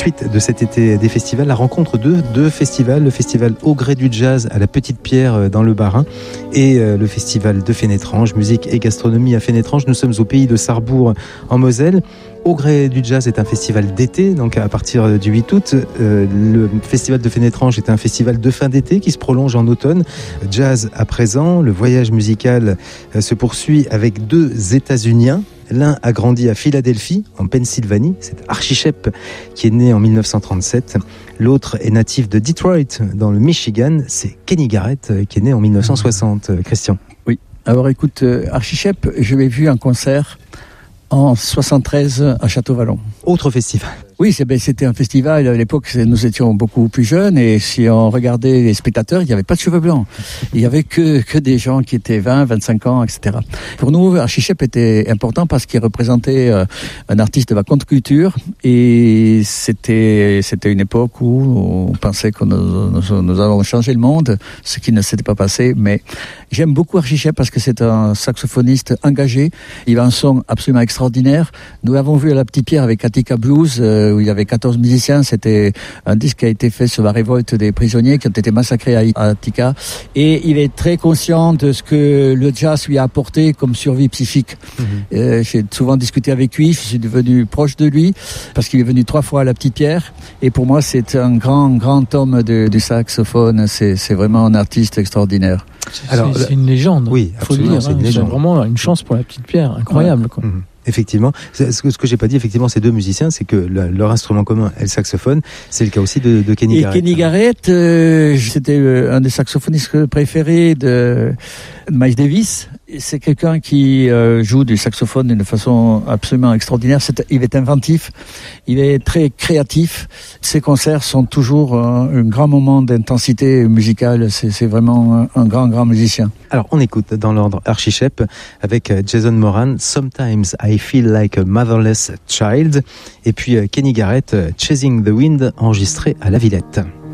suite de cet été des festivals, la rencontre de deux festivals, le festival Au Gré du Jazz à la Petite Pierre dans le Bas-Rhin et le festival de Fénétrange, musique et gastronomie à Fénétrange. Nous sommes au pays de Sarrebourg en Moselle. Au Gré du Jazz est un festival d'été, donc à partir du 8 août. Le festival de Fénétrange est un festival de fin d'été qui se prolonge en automne. Jazz à présent, le voyage musical se poursuit avec deux États-Uniens. L'un a grandi à Philadelphie, en Pennsylvanie, c'est Archie Shepp qui est né en 1937. L'autre est natif de Detroit, dans le Michigan, c'est Kenny Garrett qui est né en 1960. Christian. Oui, alors écoute, Archie Shepp, je l'ai vu en concert en 73 à Château-Vallon. Autre festival. Oui, c'était un festival. À l'époque, nous étions beaucoup plus jeunes et si on regardait les spectateurs, il n'y avait pas de cheveux blancs. Il n'y avait que des gens qui étaient 20, 25 ans, etc. Pour nous, Archie Shepp était important parce qu'il représentait un artiste de la contre-culture et c'était une époque où on pensait que nous allons changer le monde, ce qui ne s'était pas passé. Mais j'aime beaucoup Archie Shepp parce que c'est un saxophoniste engagé. Il a un son absolument extraordinaire. Nous l'avons vu à la Petite Pierre avec Attica Blues, où il y avait 14 musiciens. C'était un disque qui a été fait sur la révolte des prisonniers qui ont été massacrés à Attica. Et il est très conscient de ce que le jazz lui a apporté comme survie psychique. J'ai souvent discuté avec lui, je suis devenu proche de lui, parce qu'il est venu 3 fois à la Petite Pierre. Et pour moi, c'est un grand homme du saxophone. C'est vraiment un artiste extraordinaire. C'est une légende. Oui, absolument, faut le dire. C'est vraiment une chance pour la Petite Pierre, incroyable. Quoi. Effectivement, ce que j'ai pas dit, effectivement, ces deux musiciens, c'est que leur instrument commun est le saxophone. C'est le cas aussi de Kenny Garrett. Et Kenny Garrett, c'était un des saxophonistes préférés de Miles Davis. C'est quelqu'un qui joue du saxophone d'une façon absolument extraordinaire. Il est inventif, il est très créatif. Ses concerts sont toujours un grand moment d'intensité musicale. C'est vraiment un grand musicien. Alors, on écoute dans l'ordre Archie Shepp avec Jason Moran, Sometimes I Feel Like a Motherless Child, et puis Kenny Garrett, Chasing the Wind, enregistré à La Villette.